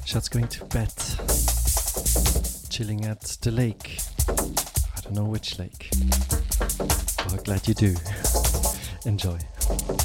Just going to bed, chilling at the lake. I don't know which lake, but glad you do. Enjoy.